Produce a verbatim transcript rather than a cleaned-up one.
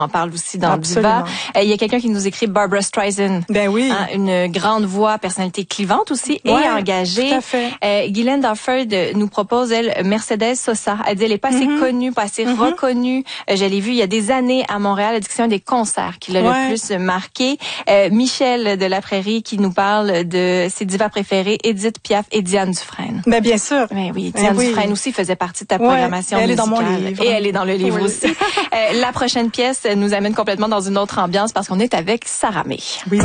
On parle aussi dans Absolument. Diva. Euh, il y a quelqu'un qui nous écrit Barbra Streisand. Ben oui. Hein, une grande voix, personnalité clivante aussi Ouais, et engagée. tout à fait. Euh, Guylaine Dufford nous propose, elle, Mercedes Sosa. Elle dit elle est pas assez Mm-hmm. connue, pas assez Mm-hmm. reconnue. Euh, je l'ai vue il y a des années à Montréal. Elle dit que c'est un des concerts qui l'a Ouais. le plus marqué. Euh, Michel de la Prairie qui nous parle de ses divas préférées, Edith Piaf et Diane Dufresne. Ben bien sûr. Ben oui, Diane Ben oui. Dufresne aussi faisait partie de ta Ouais, programmation elle est musicale. dans mon livre. Et elle est dans le livre Oui. aussi. Euh, la prochaine pièce nous amène complètement dans une autre ambiance parce qu'on est avec Sarah May. Oui.